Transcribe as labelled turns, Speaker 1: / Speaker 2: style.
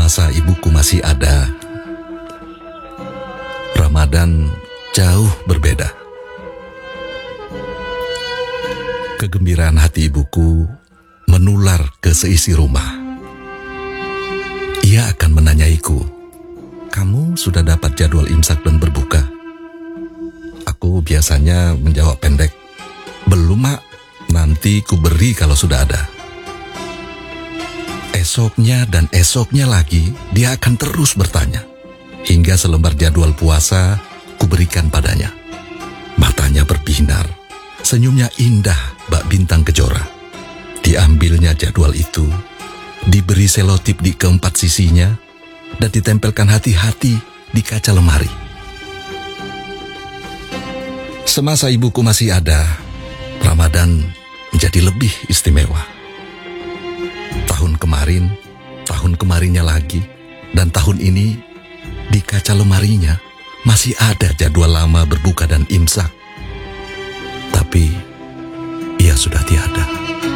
Speaker 1: Semasa ibuku masih ada, Ramadan jauh berbeda. Kegembiraan hati ibuku menular ke seisi rumah. Ia akan menanyaiku, "Kamu sudah dapat jadwal imsak dan berbuka?" Aku biasanya menjawab pendek, "Belum, Mak. Nanti ku beri kalau sudah ada." Esoknya dan esoknya lagi, dia akan terus bertanya. Hingga selembar jadwal puasa kuberikan padanya. Matanya berbinar, senyumnya indah bak bintang kejora. Diambilnya jadwal itu, diberi selotip di keempat sisinya, dan ditempelkan hati-hati di kaca lemari. Semasa ibuku masih ada, Ramadan menjadi lebih istimewa. Tahun kemarinnya lagi, dan tahun ini di kaca lemarinya masih ada jadwal lama berbuka dan imsak. Tapi ia sudah tiada.